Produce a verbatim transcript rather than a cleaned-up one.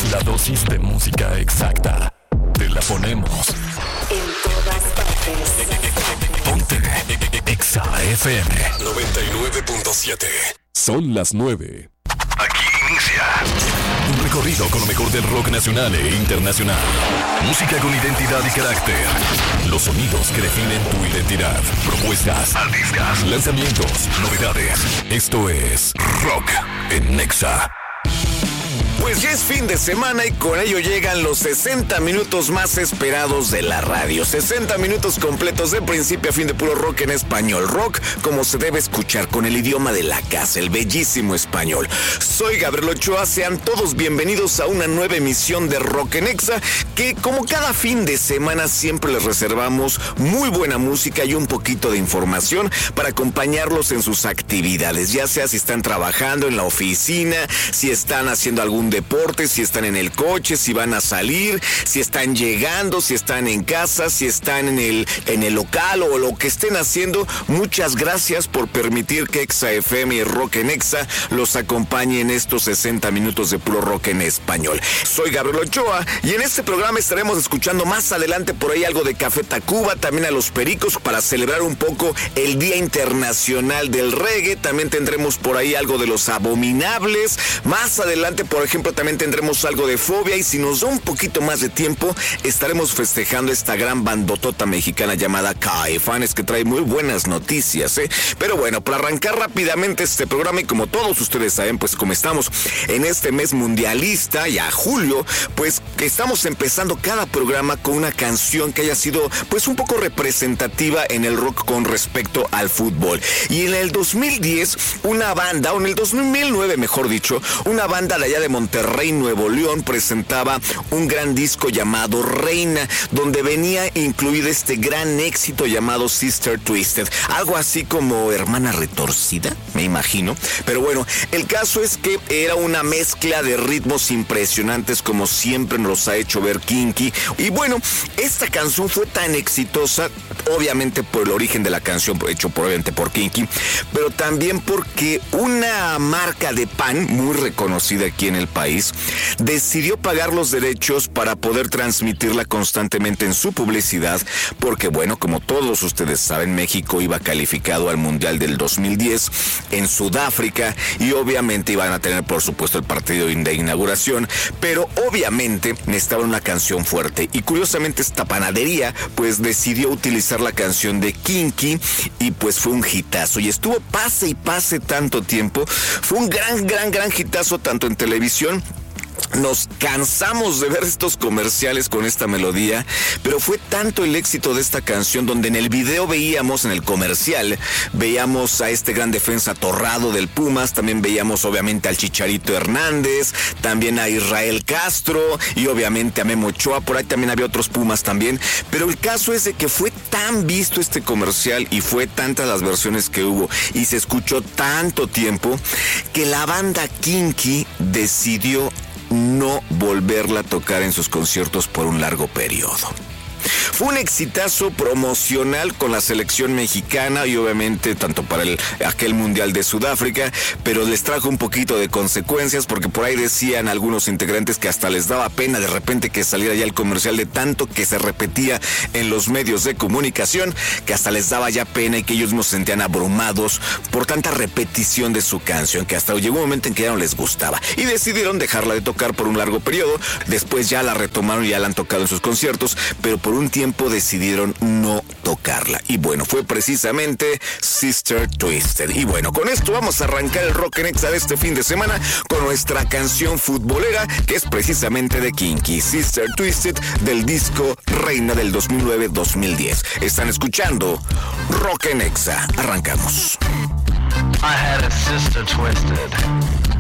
La dosis de música exacta. Te la ponemos. En todas partes. Ponte Exa F M noventa y nueve punto siete. Son las nueve. Aquí inicia un recorrido con lo mejor del rock nacional e internacional. Música con identidad y carácter. Los sonidos que definen tu identidad. Propuestas, artistas, lanzamientos, novedades. Esto es Rock en Exa. Pues ya es fin de semana y con ello llegan los sesenta minutos más esperados de la radio. sesenta minutos completos de principio a fin de puro rock en español. Rock como se debe escuchar, con el idioma de la casa, el bellísimo español. Soy Gabriel Ochoa, sean todos bienvenidos a una nueva emisión de Rock en Exa, que como cada fin de semana siempre les reservamos muy buena música y un poquito de información para acompañarlos en sus actividades, ya sea si están trabajando en la oficina, si están haciendo algún deporte, si están en el coche, si van a salir, si están llegando, si están en casa, si están en el, en el local o lo que estén haciendo. Muchas gracias por permitir que Exa F M y Rock en Exa los acompañe en estos sesenta minutos de puro rock en español. Soy Gabriel Ochoa y en este programa estaremos escuchando más adelante por ahí algo de Café Tacuba, también a Los Pericos para celebrar un poco el Día Internacional del Reggae. También tendremos por ahí algo de Los Abominables. Más adelante, por ejemplo, también tendremos algo de Fobia, y si nos da un poquito más de tiempo estaremos festejando esta gran bandotota mexicana llamada Caifanes, que trae muy buenas noticias, ¿eh? Pero bueno, para arrancar rápidamente este programa, y como todos ustedes saben, pues como estamos en este mes mundialista, ya julio, pues estamos empezando cada programa con una canción que haya sido pues un poco representativa en el rock con respecto al fútbol. Y en el dos mil diez, una banda, o en el dos mil nueve mejor dicho, una banda de allá de Monterrey, Monterrey, Nuevo León, presentaba un gran disco llamado Reina, donde venía incluido este gran éxito llamado Sister Twisted, algo así como Hermana Retorcida, me imagino. Pero bueno, el caso es que era una mezcla de ritmos impresionantes, como siempre nos ha hecho ver Kinky. Y bueno, esta canción fue tan exitosa, obviamente por el origen de la canción, hecho probablemente por Kinky, pero también porque una marca de pan muy reconocida aquí en el país decidió pagar los derechos para poder transmitirla constantemente en su publicidad, porque bueno, como todos ustedes saben, México iba calificado al Mundial del dos mil diez en Sudáfrica y obviamente iban a tener por supuesto el partido de inauguración, pero obviamente necesitaban una canción fuerte, y curiosamente esta panadería pues decidió utilizar la canción de Kinky y pues fue un hitazo, y estuvo pase y pase tanto tiempo. Fue un gran, gran, gran hitazo tanto en televisión. Nos cansamos de ver estos comerciales con esta melodía, pero fue tanto el éxito de esta canción, donde en el video veíamos, en el comercial, veíamos a este gran defensa Torrado del Pumas, también veíamos obviamente al Chicharito Hernández, también a Israel Castro y obviamente a Memo Ochoa. Por ahí también había otros Pumas también, pero el caso es de que fue tan visto este comercial y fue tantas las versiones que hubo y se escuchó tanto tiempo que la banda Kinky decidió no volverla a tocar en sus conciertos por un largo periodo. Fue un exitazo promocional con la selección mexicana y obviamente tanto para el, aquel Mundial de Sudáfrica, pero les trajo un poquito de consecuencias, porque por ahí decían algunos integrantes que hasta les daba pena de repente que saliera ya el comercial, de tanto que se repetía en los medios de comunicación, que hasta les daba ya pena y que ellos mismos se sentían abrumados por tanta repetición de su canción, que hasta llegó un momento en que ya no les gustaba y decidieron dejarla de tocar por un largo periodo. Después ya la retomaron y ya la han tocado en sus conciertos, pero por un tiempo decidieron no tocarla. Y bueno, fue precisamente Sister Twisted. Y bueno, con esto vamos a arrancar el Rock en Exa de este fin de semana con nuestra canción futbolera, que es precisamente de Kinky, Sister Twisted, del disco Reina del dos mil nueve dos mil diez. Están escuchando Rock en Exa. Arrancamos. I had a sister twisted.